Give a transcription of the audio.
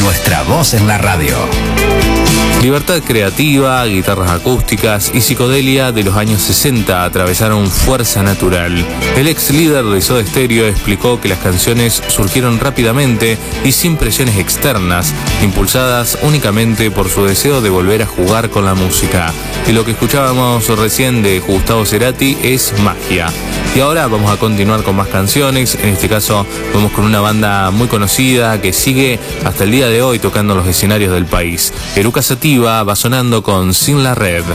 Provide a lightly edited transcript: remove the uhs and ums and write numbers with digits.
nuestra voz en la radio. Libertad creativa, guitarras acústicas y psicodelia de los años 60 atravesaron Fuerza Natural. El ex líder de Soda Stereo explicó que las canciones surgieron rápidamente y sin presiones externas, impulsadas únicamente por su deseo de volver a jugar con la música. Y lo que escuchábamos recién de Gustavo Cerati es Magia. Y ahora vamos a continuar con más canciones. En este caso vamos con una banda muy conocida que sigue hasta el día de hoy tocando los escenarios del país. Eruca Sativa va sonando con Sin la Red.